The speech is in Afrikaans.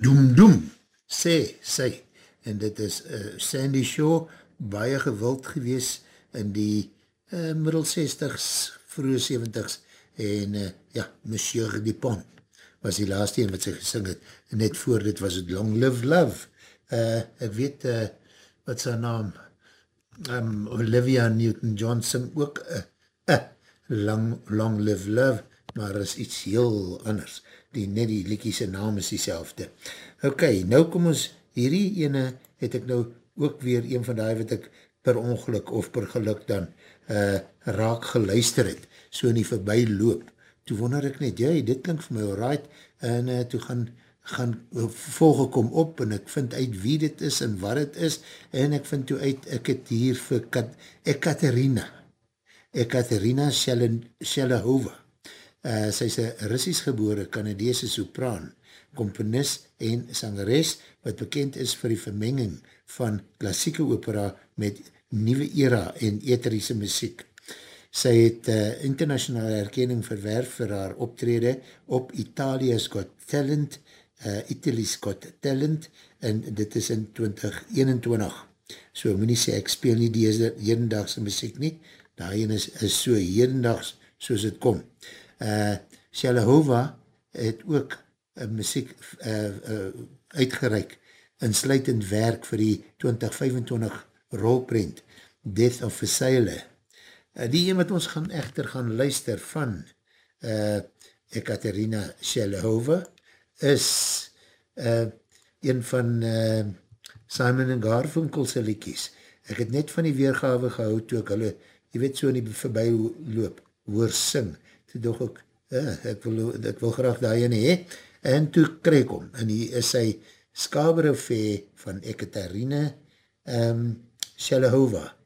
Doem Doem, sê sy, en dit is Sandy Shaw, baie gewild gewees in die middel 60s, vroege 70s, en ja, Monsieur Dupont was die laaste een wat sy gesing het, en net voor dit was het Long Live Love. Ek weet, wat sy naam, Olivia Newton-John sing ook Long Live Love, maar is iets heel anders. Net die liekie sy naam is die selfde. Ok, nou kom ons, hierdie ene het ek nou ook weer een van die wat ek per ongeluk of per geluk dan raak geluister het, so in die voorbij loop. Toe wonder ek net, dit klink vir my alright, en toe gaan volge kom op, en ek vind uit wie dit is, en wat het is, en ek vind toe uit, ek het hier vir Ekaterina Shelahova. Sy is een Russisch gebore Canadese sopraan, komponist en sangeres, wat bekend is vir die vermenging van klassieke opera met nieuwe era en etherische muziek. Sy het internationale erkenning verwerf vir haar optrede op Italia's Got Talent, Italy's Got Talent, en dit is in 2021. So moet nie sê, ek speel nie die hedendagse muziek nie, daarin is so hedendags soos het kom. Shelahova het ook muziek uitgereik, insluitend werk vir die 2025 rolprent Death of a Sailor. Die een wat ons echter gaan luister van Ekaterina Shelahova is een van Simon & Garfunkel's liedjies. Ek het net van die weergawe gehou toe ek hulle, jy weet so in die voorbij loop, hoor sing. Toe dog ek wil graag daar ene hee, en toe kry ek om, en hier is sy Skaberofee van Ekaterina Shelahova.